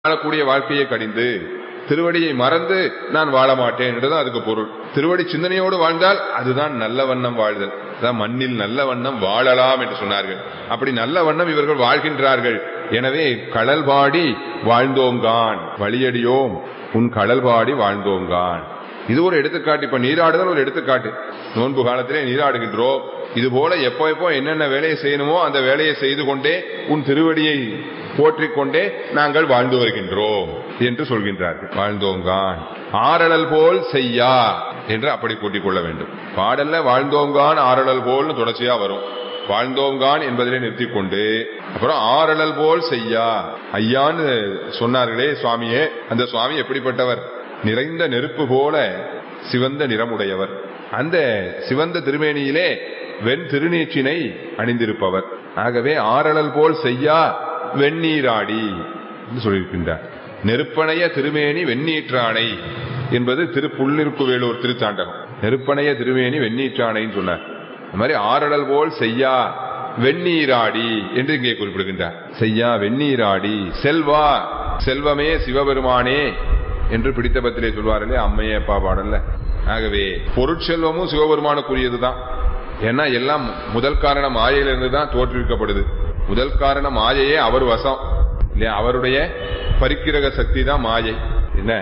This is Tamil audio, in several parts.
வாழக்கூடிய வாழ்க்கையை கடிந்து திருவடியை மறந்து நான் வாழ மாட்டேன் என்றுதான் அதுக்கு பொருள். திருவடி சிந்தனையோடு வாழ்ந்தால் அதுதான் நல்ல வண்ணம் வாழ்தல். அதான் மண்ணில் நல்ல வண்ணம் வாழலாம் என்று சொன்னார்கள். அப்படி நல்ல வண்ணம் இவர்கள் வாழ்கின்றார்கள். எனவே கடல் பாடி வாழ்ந்தோங்கான் வழியடியோம் உன் கடல் பாடி வாழ்ந்தோங்கான். இது ஒரு எடுத்துக்காட்டு. இப்ப நீராடுதல் ஒரு எடுத்துக்காட்டு. நோன்பு காலத்திலே நீராடுகின்றோம். இது போல எப்போ என்னென்ன வேலையை செய்யணுமோ அந்த வேலையை செய்து கொண்டே உன் திருவடியை போற்றிக்கொண்டே நாங்கள் வாழ்ந்து வருகின்றோம் என்று சொல்கின்றார்கள். வாழ்ந்தோங்கான் ஆரழல் போல் செய்யா என்று அப்படி கூட்டிக் கொள்ள வேண்டும். பாடல்ல வாழ்ந்தோங்கான் ஆரழல் போல் தொடர்ச்சியா வரும். வாழ்ந்தோங்கான் என்பதிலே நிறுத்தி கொண்டு அப்புறம் ஆரழல் போல் செய்யா ஐயான்னு சொன்னார்களே சுவாமியே, அந்த சுவாமி எப்படிப்பட்டவர்? நிறைந்த நெருப்பு போல சிவந்த நிறமுடையவர். அந்த சிவந்த திருமேனியிலே வெண் திருநீற்றினை அணிந்திருப்பவர். ஆகவே ஆரழல் போல் செய்யா வெண்ணீராடி என்று சொல்லியிருக்கின்றார். நெருப்பணைய திருமேனி வெண்ணீற்றானை என்பது திருப்புள்ளிருக்குவேலூர் திருத்தாண்டகம். நெருப்பணைய திருமேனி வெண்ணீற்றானைன்னு சொன்னார். அது மாதிரி ஆரழல் போல் செய்யா வெண்ணீராடி என்று இங்கே குறிப்பிடுகின்றார். செய்யா வெண்ணீராடி செல்வா செல்வமே சிவபெருமானே என்று பிடித்தபத்திலே சொல்வார்களே அம்மையே அப்பா பாடல்ல. ஆகவே பொருட்செல்வமும் சிவபெருமானுக்குரியதுதான். ஏன்னா எல்லாம் முதல் காரணம் மாயையிலிருந்து தான் தோற்றுவிக்கப்படுது. முதல் காரணம் மாயையே அவர் வசம் இல்லையா? அவருடைய பரிக்கிரக சக்தி தான் மாயை. என்ன?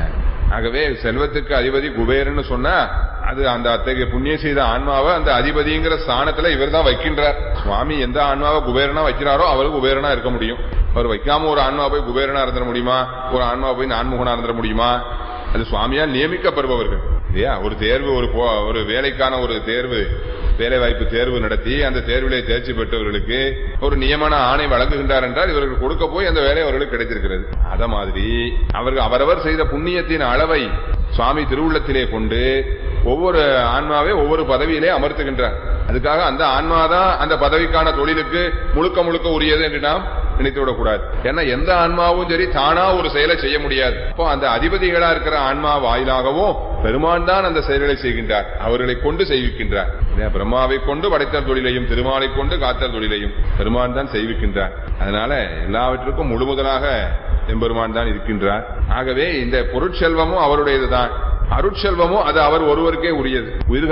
ஆகவே செல்வத்துக்கு அதிபதி குபேரன்னு சொன்னா அது அந்த அத்தகைய புண்ணிய செய்த ஆன்மாவை அந்த அதிபதிங்கிற ஸ்தானத்துல இவர் தான் வைக்கின்றார். சுவாமி எந்த ஆன்மாவை குபேரனா வைக்கிறாரோ அவருக்கு குபேரனா இருக்க முடியும். அவர் வைக்காம ஒரு ஆன்மா போய் குபேரனா இருந்துட முடியுமா? ஒரு ஆன்மா போய் நான்முகனா இருந்துட முடியுமா? அது சுவாமியால் நியமிக்கப்படுபவர்கள் இல்லையா? ஒரு தேர்வு, ஒரு வேலைக்கான ஒரு தேர்வு, வேலை வாய்ப்பு தேர்வு நடத்தி அந்த தேர்விலே தேர்ச்சி பெற்றவர்களுக்கு ஒரு நியமன ஆணை வழங்குகின்றார் என்றால் இவர்கள் கொடுக்க போய் அந்த வேலை அவர்களுக்கு கிடைத்திருக்கிறது. அத மாதிரி அவர்கள் அவரவர் செய்த புண்ணியத்தின் அளவை சுவாமி திருவுள்ளத்திலே கொண்டு ஒவ்வொரு ஆன்மாவே ஒவ்வொரு பதவியிலே அமர்த்துகின்றார். அதுக்காக அந்த ஆன்மாதான் அந்த பதவிக்கான தொழிலுக்கு முழுக்க முழுக்க உரியது என்று நாம் நினைத்துவிடக் கூடாது. ஏன்னா எந்த ஆன்மாவும் சரி தானா ஒரு செயலை செய்ய முடியாது. அப்போ அந்த அதிபதிகளா இருக்கிற ஆன்மா வாயிலாகவும் பெருமான் தான் அந்த செயல்களை செய்கின்றார். அவர்களை கொண்டு செய்விக்கின்றார். பிரம்மாவை கொண்டு படைத்தல் தொழிலையும் திருமாலை கொண்டு காத்தல் தொழிலையும் பெருமான் தான் செய்விக்கின்றார். அதனால எல்லாவற்றுக்கும் முழு முதலாக எம்பெருமான் தான் இருக்கின்றார். ஆகவே இந்த பொருட்செல்வமும் அவருடையதுதான். அருட்செல்வமும் அது அவர் ஒருவருக்கே உரியது.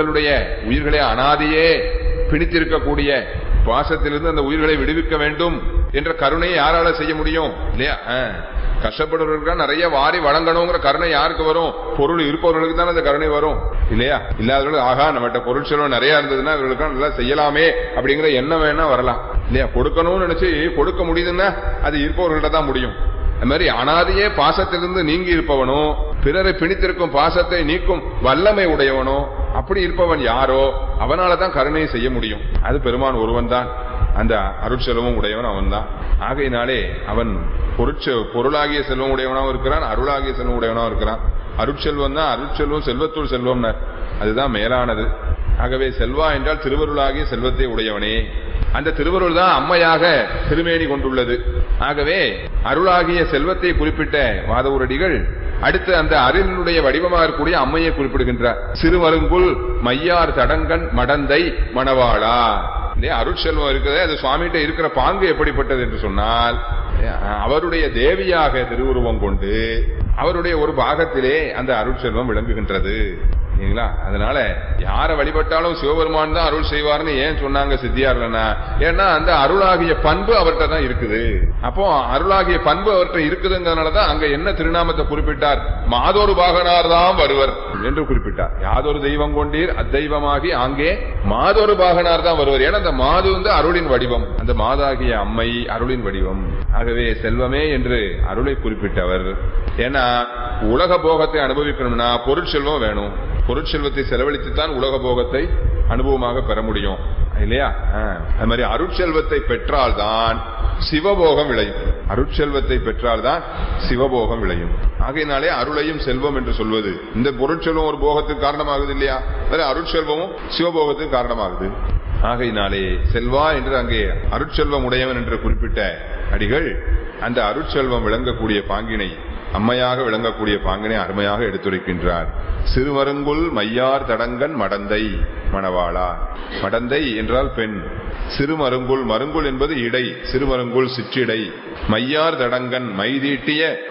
உயிர்களை அனாதையே பிணித்திருக்கக்கூடிய பாசத்திலிருந்து அந்த உயிர்களை விடுவிக்க வேண்டும் என்ற கருணையை யாரால செய்ய முடியும் இல்லையா? கஷ்டப்படுறவர்களுக்கு நிறைய வாரி வழங்கணுங்கிற கருணை யாருக்கு வரும்? பொருள் இருப்பவர்களுக்கு தான் அந்த கருணை வரும் இல்லையா? இல்லாதவர்களுக்கு ஆகா நம்மகிட்ட பொருட்செல்வம் நிறைய இருந்ததுன்னா இவர்களுக்கு நல்லா செய்யலாமே அப்படிங்கிற எண்ணம் வேணா வரலாம் இல்லையா? கொடுக்கணும்னு நினைச்சு கொடுக்க முடியுதுன்னா அது இருப்பவர்கள்ட்ட தான் முடியும். அது மாதிரி அனாதையே பாசத்திலிருந்து நீங்கி இருப்பவனோ, பிறரை பிணித்திருக்கும் பாசத்தை நீக்கும் வல்லமை உடையவனோ, அப்படி இருப்பவன் யாரோ அவனாலதான் கருணையை செய்ய முடியும். அது பெருமான் ஒருவன் தான். அந்த அருட்செல்வமும் உடையவன் அவன் தான். ஆகையினாலே அவன் பொருளாகிய செல்வம் உடையவனாவும் இருக்கிறான், அருளாகிய செல்வம் உடையவனாவும் இருக்கிறான். அருட்செல்வம் தான். அருட்செல்வம் செல்வத்துள் செல்வம், அதுதான் மேலானது. ஆகவே செல்வா என்றால் திருவருளாகிய செல்வத்தை உடையவனே. அந்த திருவருள் தான் அம்மையாக திருமேனி கொண்டுள்ளது. ஆகவே அருளாகிய செல்வத்தை குறிப்பிட்ட வாதவூரடிகள் அடுத்து அந்த அருளினுடைய வடிவமாக இருக்கக்கூடிய அம்மையை குறிப்பிடுகின்றார். சிறுமருங்குல் மையார் தடங்கன் மடந்தை மணவாளா. அருட்செல்வம் இருக்கிறது. அது சுவாமிகிட்ட இருக்கிற பாங்கு எப்படிப்பட்டது என்று சொன்னால் அவருடைய தேவியாக திருவுருவம் கொண்டு அவருடைய ஒரு பாகத்திலே அந்த அருட்செல்வம் விளங்குகின்றது. அதனால யார வழிபட்டாலும் சிவபெருமான் தான் அருள் செய்வார்னு ஏன் சொன்னாங்க சித்தியார்லன்னா, ஏன்னா அந்த அருளாகிய பண்பு அவர்கிட்ட தான் இருக்குது. அப்போ அருளாகிய பண்பு அவர்கிட்ட இருக்குதுங்கிறதுனாலதான் அங்க என்ன திருநாமத்தை குறிப்பிட்டார்? மாதொரு பாகனார் தான் வருவர் என்று குறிப்பிட்டார். யாதொரு தெய்வம் கொண்டீர் அத்தெய்வமாகி அங்கே மாதொரு பாகனார் தான் வருவர். ஏன்னா அந்த மாது வந்து அருளின் வடிவம், அந்த மாதாகிய அம்மை அருளின் வடிவம். ஆகவே செல்வமே என்று அருளை குறிப்பிட்டவர். ஏன்னா உலக போகத்தை அனுபவிக்கணும்னா பொருட்செல்வம் வேணும். பொருட்செல்வத்தை செலவழித்துத்தான் உலக போகத்தை அனுபவமாக பெற முடியும் இல்லையா? அது மாதிரி அருட்செல்வத்தை பெற்றால்தான் சிவபோகம் விளையும். அருட்செல்வத்தை பெற்றால்தான் சிவபோகம் விளையும். ஆகையினாலே அருளையும் செல்வம் என்று சொல்வது, இந்த பொருட்செல்வம் ஒரு போகத்துக்கு காரணமாகுது இல்லையா? அருட்செல்வமும் சிவபோகத்துக்கு காரணமாகுது. ஆகையினாலே செல்வா என்று அங்கே அருட்செல்வம் உடையவன் என்று குறிப்பிட்ட அடிகள் அந்த அருட்செல்வம் விளங்கக்கூடிய பாங்கினை அம்மையாக விளங்கக்கூடிய பாங்கினை அருமையாக எடுத்துரைக்கின்றார். சிறுமருங்குல் மையார் தடங்கன் மடந்தை மணவாளா. மடந்தை என்றால் பெண். சிறுமருங்குல், மருங்குல் என்பது இடை, சிறுமருங்குல் சிற்றிடை. மையார் தடங்கன் மைதீட்டிய